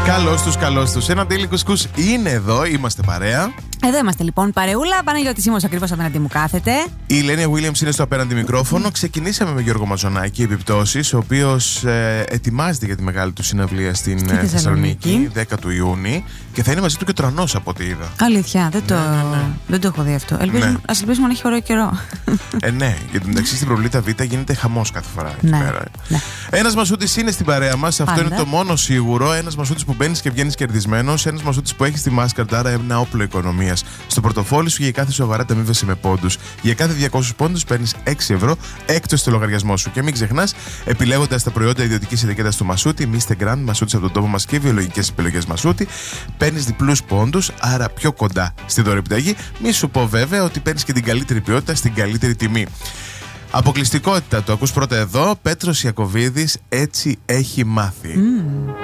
Καλώς τους. Ένα Daily Κουσκούς είναι εδώ, είμαστε παρέα. Εδώ είμαστε λοιπόν, παρεούλα. Παναγιώτη Σίμος ακριβώς απέναντι μου κάθεται. Η Λένια Williams είναι στο απέναντι μικρόφωνο. Ξεκινήσαμε με Γιώργο Μαζονάκη, επιπτώσεις, ο οποίος ετοιμάζεται για τη μεγάλη του συναυλία στην Θεσσαλονίκη, 10 του Ιούνιου. Και θα είναι μαζί του και ο Τρανός από ό,τι είδα. Αλήθεια, δεν το έχω δει αυτό. Ας ελπίσουμε να έχει ωραίο καιρό. Ναι, γιατί μεταξύ στην Προβλήτα Β γίνεται χαμός κάθε φορά εκεί πέρα. Ναι. Ένας Μασούτης είναι στην παρέα μας, αυτό είναι το μόνο σίγουρο. Ένας Μασούτης που μπαίνεις και βγαίνεις κερδισμένος. Ένας Μασούτης που έχει στη μάσκαρτα, άρα ένα όπλο οικονομίας στο πορτοφόλι σου. Για κάθε σοβαρά ταμείβεσαι με πόντους. Για κάθε 200 πόντους παίρνεις 6 ευρώ έκπτωση στο λογαριασμό σου. Και μην ξεχνάς, επιλέγοντας τα προϊόντα ιδιωτικής ετικέτας του Μασούτη, Mr. Grand, Μασούτης από τον τόπο μας και βιολογικές επιλογές Μασούτη, παίρνεις διπλούς πόντους, άρα πιο κοντά στη δωρεπιταγή. Μη σου πω βέβαια ότι παίρνεις και την καλύτερη ποιότητα στην καλύτερη τιμή. Αποκλειστικότητα, το ακούς πρώτα εδώ. Πέτρος Ιακωβίδης, έτσι έχει μάθει.